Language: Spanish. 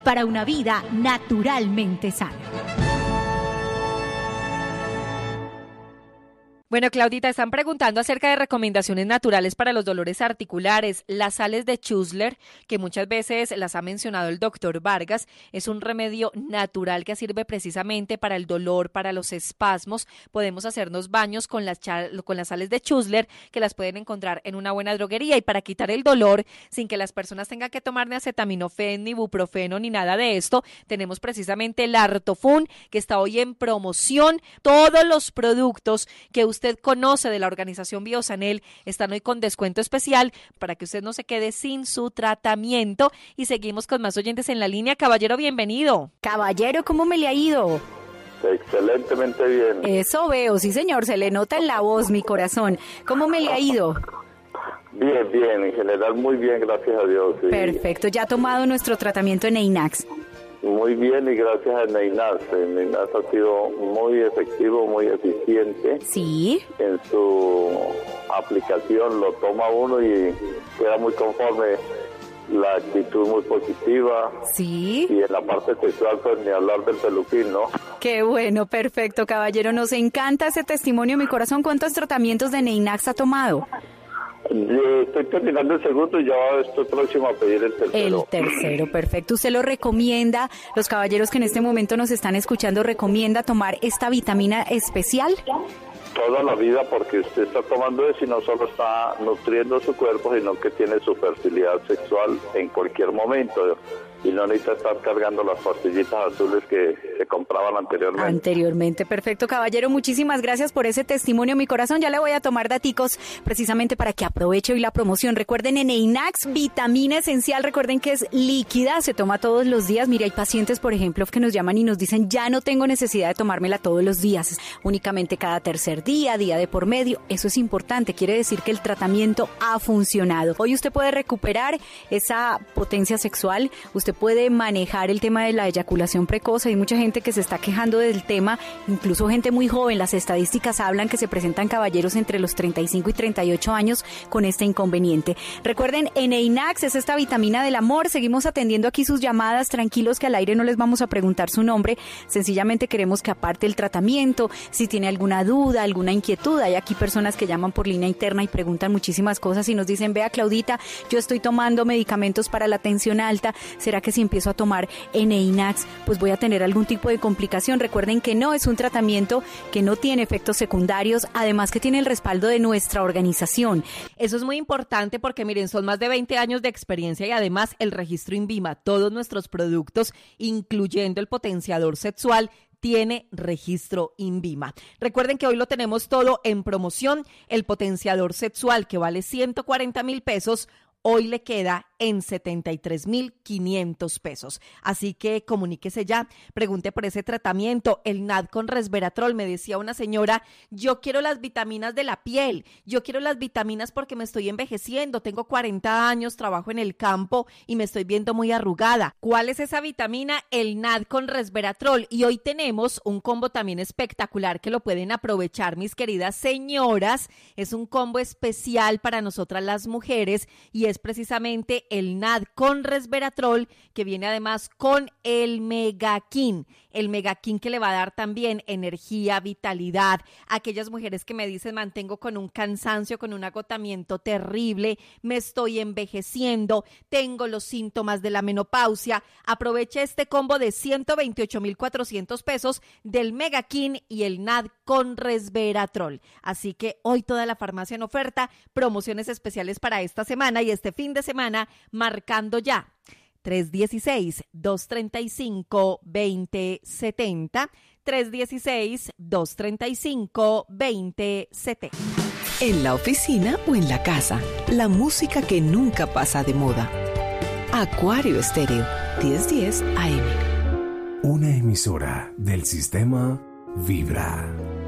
para una vida naturalmente sana. Bueno, Claudita, están preguntando acerca de recomendaciones naturales para los dolores articulares. Las sales de Schussler, que muchas veces las ha mencionado el doctor Vargas, es un remedio natural que sirve precisamente para el dolor, para los espasmos. Podemos hacernos baños con las sales de Schussler, que las pueden encontrar en una buena droguería. Y para quitar el dolor, sin que las personas tengan que tomar ni acetaminofén, ni ibuprofeno, ni nada de esto, tenemos precisamente el Artofun, que está hoy en promoción. Todos los productos que usted conoce de la organización Biosanel están hoy con descuento especial para que usted no se quede sin su tratamiento. Y seguimos con más oyentes en la línea. Caballero, bienvenido. Caballero, ¿cómo me le ha ido? Excelentemente bien. Eso veo, sí señor, se le nota en la voz, mi corazón. ¿Cómo me le ha ido? Bien, bien, en general muy bien, gracias a Dios. Sí. Perfecto, ¿ya ha tomado nuestro tratamiento en Neinax? Muy bien y gracias a Neinax. Neinax ha sido muy efectivo, muy eficiente. Sí. En su aplicación lo toma uno y queda muy conforme, la actitud muy positiva. Sí. Y en la parte sexual, pues ni hablar del peluquín, ¿no? Qué bueno, perfecto, caballero. Nos encanta ese testimonio, mi corazón. ¿Cuántos tratamientos de Neinax ha tomado? Estoy terminando el segundo y ya estoy próximo a pedir el tercero. El tercero, perfecto. ¿Usted lo recomienda? Los caballeros que en este momento nos están escuchando, ¿recomienda tomar esta vitamina especial? Toda la vida, porque usted está tomando eso y no solo está nutriendo su cuerpo, sino que tiene su fertilidad sexual en cualquier momento. Y no necesita estar cargando las pastillitas azules que se compraban anteriormente. Perfecto, caballero. Muchísimas gracias por ese testimonio, mi corazón. Ya le voy a tomar daticos precisamente para que aproveche hoy la promoción. Recuerden, en Neinax, vitamina esencial. Recuerden que es líquida, se toma todos los días. Mire, hay pacientes, por ejemplo, que nos llaman y nos dicen, ya no tengo necesidad de tomármela todos los días, únicamente cada tercer día, día de por medio. Eso es importante, quiere decir que el tratamiento ha funcionado. Hoy usted puede recuperar esa potencia sexual, usted puede manejar el tema de la eyaculación precoz. Hay mucha gente que se está quejando del tema, incluso gente muy joven. Las estadísticas hablan que se presentan caballeros entre los 35 y 38 años con este inconveniente. Recuerden, en Neinax es esta vitamina del amor. Seguimos atendiendo aquí sus llamadas, tranquilos que al aire no les vamos a preguntar su nombre, sencillamente queremos que aparte el tratamiento, si tiene alguna duda, alguna inquietud, hay aquí personas que llaman por línea interna y preguntan muchísimas cosas y nos dicen, vea Claudita, yo estoy tomando medicamentos para la tensión alta, ¿será que si empiezo a tomar Neinax pues voy a tener algún tipo de complicación? Recuerden que no, es un tratamiento que no tiene efectos secundarios, además que tiene el respaldo de nuestra organización. Eso es muy importante porque miren, son más de 20 años de experiencia y además el registro INVIMA, todos nuestros productos, incluyendo el potenciador sexual, tiene registro INVIMA. Recuerden que hoy lo tenemos todo en promoción. El potenciador sexual, que vale 140,000 pesos, hoy le queda en 73,500 pesos. Así que comuníquese ya, pregunte por ese tratamiento, el NAD con resveratrol. Me decía una señora, yo quiero las vitaminas de la piel, yo quiero las vitaminas porque me estoy envejeciendo, tengo 40 años, trabajo en el campo y me estoy viendo muy arrugada. ¿Cuál es esa vitamina? El NAD con resveratrol. Y hoy tenemos un combo también espectacular que lo pueden aprovechar, mis queridas señoras. Es un combo especial para nosotras las mujeres y es precisamente el NAD con resveratrol, que viene además con el Megakin que le va a dar también energía, vitalidad. Aquellas mujeres que me dicen, mantengo con un cansancio, con un agotamiento terrible, me estoy envejeciendo, tengo los síntomas de la menopausia, aproveche este combo de 128,400 pesos del Megakin y el NAD con resveratrol. Así que hoy toda la farmacia en oferta, promociones especiales para esta semana y este fin de semana, marcando ya 316-235-2070, 316-235-2070. En la oficina o en la casa, la música que nunca pasa de moda. Acuario Estéreo, 1010 AM. Una emisora del sistema Vibra.